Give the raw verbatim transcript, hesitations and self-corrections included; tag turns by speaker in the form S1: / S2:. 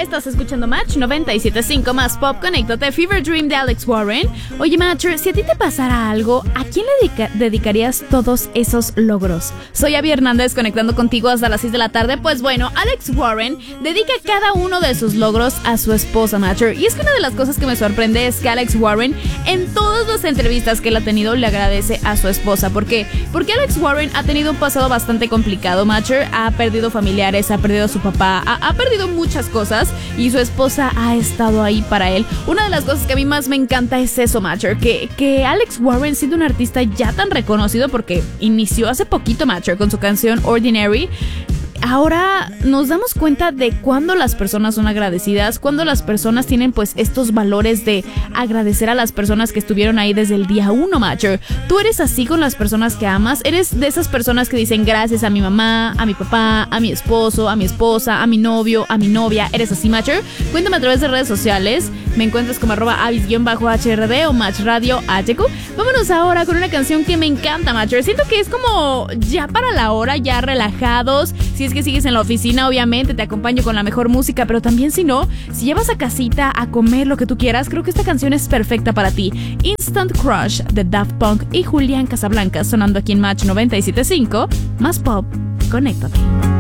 S1: Estás escuchando Match noventa y siete punto cinco más Pop. Conéctate, Fever Dream de Alex Warren. Oye, Matcher, si a ti te pasara algo, ¿a quién le dedica- dedicarías todos esos logros? Soy Abby Hernández, conectando contigo hasta las seis de la tarde. Pues bueno, Alex Warren dedica cada uno de sus logros a su esposa, Matcher. Y es que una de las cosas que me sorprende es que Alex Warren, en todas las entrevistas que él ha tenido, le agradece a su esposa. ¿Por qué? Porque Alex Warren ha tenido un pasado bastante complicado, Matcher. Ha perdido familiares, ha perdido a su papá, ha, ha perdido muchas cosas y su esposa ha estado ahí para él. Una de las cosas que a mí más me encanta es eso, Matcher, que, que Alex Warren, siendo un artista ya tan reconocido, porque inició hace poquito, Matcher, con su canción Ordinary, ahora nos damos cuenta de cuando las personas son agradecidas, cuando las personas tienen pues estos valores de agradecer a las personas que estuvieron ahí desde el día uno, Matcher. ¿Tú eres así con las personas que amas? ¿Eres de esas personas que dicen gracias a mi mamá, a mi papá, a mi esposo, a mi esposa, a mi novio, a mi novia? ¿Eres así, Matcher? Cuéntame a través de redes sociales. Me encuentras como arroba avis-H R D o Match Radio H Q. Vámonos ahora con una canción que me encanta, Matcher. Siento que es como ya para la hora, ya relajados. Si es que sigues en la oficina, obviamente te acompaño con la mejor música, pero también si no, si llevas a casita a comer lo que tú quieras, creo que esta canción es perfecta para ti. Instant Crush de Daft Punk y Julián Casablancas, sonando aquí en Match noventa y siete punto cinco, más Pop. Conéctate.